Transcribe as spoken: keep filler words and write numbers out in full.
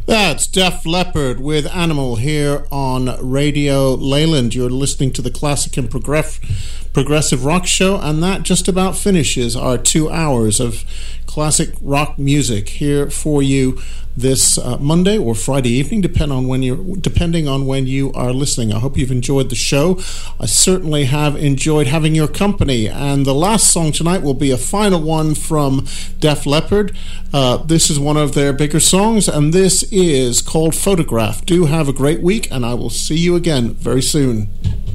That's Def Leppard with Animal here on Radio Leyland. You're listening to the Classic and Progress- Progressive Rock Show, and that just about finishes our two hours of classic rock music here for you this uh, Monday or Friday evening, depend on when you're, depending on when you are listening. I hope you've enjoyed the show. I certainly have enjoyed having your company. And the last song tonight will be a final one from Def Leppard. Uh, this is one of their bigger songs, and this is called Photograph. Do have a great week, and I will see you again very soon.